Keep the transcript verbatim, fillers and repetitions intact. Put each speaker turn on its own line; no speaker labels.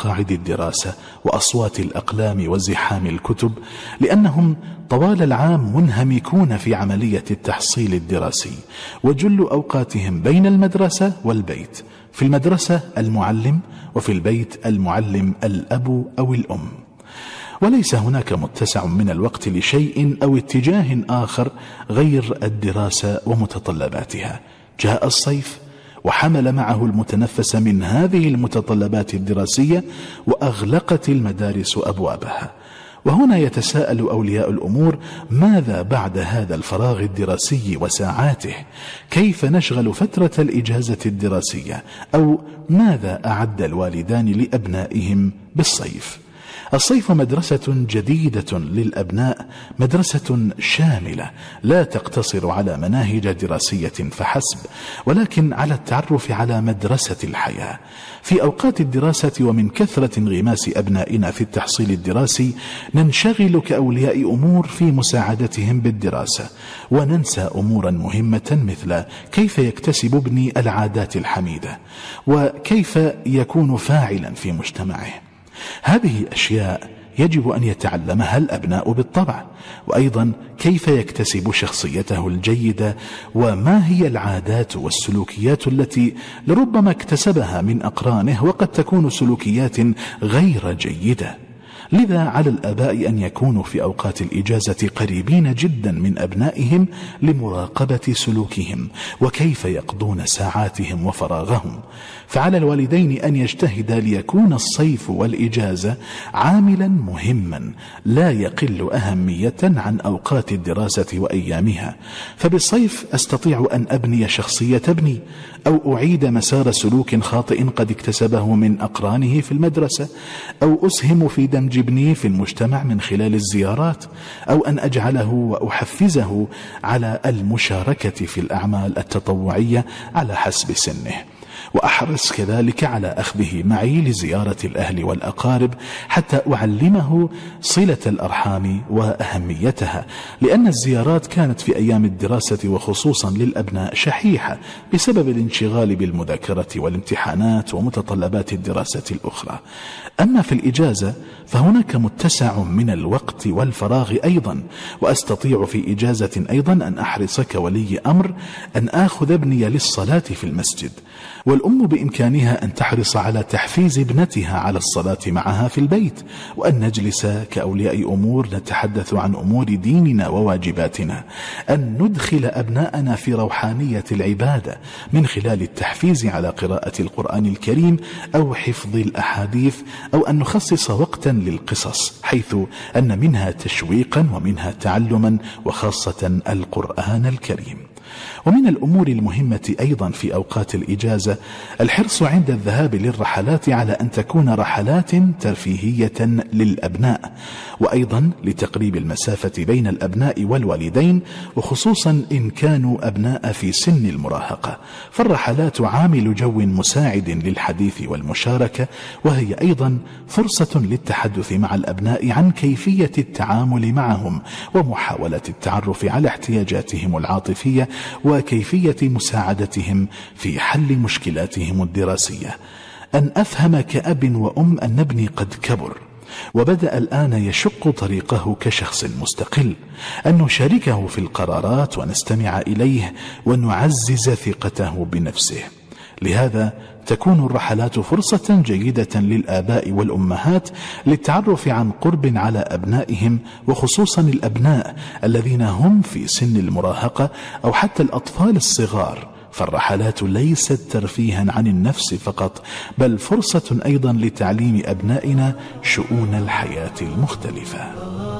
مقاعد الدراسة وأصوات الأقلام وزحام الكتب، لأنهم طوال العام منهمكون في عملية التحصيل الدراسي، وجل أوقاتهم بين المدرسة والبيت، في المدرسة المعلم، وفي البيت المعلم الأب أو الأم. وليس هناك متسع من الوقت لشيء أو اتجاه آخر غير الدراسة ومتطلباتها. جاء الصيف وحمل معه المتنفس من هذه المتطلبات الدراسية، وأغلقت المدارس أبوابها. وهنا يتساءل أولياء الأمور: ماذا بعد هذا الفراغ الدراسي وساعاته؟ كيف نشغل فترة الإجازة الدراسية؟ أو ماذا أعد الوالدان لأبنائهم بالصيف؟ الصيف مدرسة جديدة للأبناء، مدرسة شاملة لا تقتصر على مناهج دراسية فحسب، ولكن على التعرف على مدرسة الحياة. في أوقات الدراسة ومن كثرة انغماس أبنائنا في التحصيل الدراسي ننشغل كأولياء أمور في مساعدتهم بالدراسة، وننسى أمورا مهمة مثل كيف يكتسب ابني العادات الحميدة، وكيف يكون فاعلا في مجتمعه. هذه أشياء يجب أن يتعلمها الأبناء بالطبع، وأيضا كيف يكتسب شخصيته الجيدة، وما هي العادات والسلوكيات التي لربما اكتسبها من أقرانه وقد تكون سلوكيات غير جيدة. لذا على الآباء أن يكونوا في أوقات الإجازة قريبين جدا من أبنائهم لمراقبة سلوكهم وكيف يقضون ساعاتهم وفراغهم. فعلى الوالدين أن يجتهدا ليكون الصيف والإجازة عاملا مهما لا يقل أهمية عن أوقات الدراسة وأيامها. فبالصيف أستطيع أن أبني شخصية ابني، أو أعيد مسار سلوك خاطئ قد اكتسبه من أقرانه في المدرسة، أو أسهم في دمج ابني في المجتمع من خلال الزيارات، أو أن أجعله وأحفزه على المشاركة في الأعمال التطوعية على حسب سنه. وأحرص كذلك على أخذه معي لزيارة الأهل والأقارب حتى أعلمه صلة الأرحام وأهميتها، لأن الزيارات كانت في أيام الدراسة وخصوصا للأبناء شحيحة بسبب الانشغال بالمذاكرة والامتحانات ومتطلبات الدراسة الأخرى. أما في الإجازة فهناك متسع من الوقت والفراغ أيضا، وأستطيع في إجازة أيضا أن أحرص كولي أمر أن آخذ ابني للصلاة في المسجد، والأم بإمكانها أن تحرص على تحفيز ابنتها على الصلاة معها في البيت، وأن نجلس كأولياء أمور نتحدث عن أمور ديننا وواجباتنا، أن ندخل أبناءنا في روحانية العبادة من خلال التحفيز على قراءة القرآن الكريم أو حفظ الأحاديث، أو أن نخصص وقتا للقصص حيث أن منها تشويقا ومنها تعلما، وخاصة القرآن الكريم. ومن الأمور المهمة أيضا في أوقات الإجازة الحرص عند الذهاب للرحلات على أن تكون رحلات ترفيهية للأبناء، وأيضا لتقريب المسافة بين الأبناء والوالدين، وخصوصا إن كانوا أبناء في سن المراهقة، فالرحلات عامل جو مساعد للحديث والمشاركة، وهي أيضا فرصة للتحدث مع الأبناء عن كيفية التعامل معهم ومحاولة التعرف على احتياجاتهم العاطفية وكيفية مساعدتهم في حل مشكلاتهم الدراسية. أن أفهم كأب وأم أن ابني قد كبر وبدأ الآن يشق طريقه كشخص مستقل، أن نشاركه في القرارات ونستمع إليه ونعزز ثقته بنفسه. لهذا تكون الرحلات فرصة جيدة للآباء والأمهات للتعرف عن قرب على أبنائهم، وخصوصا الأبناء الذين هم في سن المراهقة أو حتى الأطفال الصغار. فالرحلات ليست ترفيها عن النفس فقط، بل فرصة أيضا لتعليم أبنائنا شؤون الحياة المختلفة.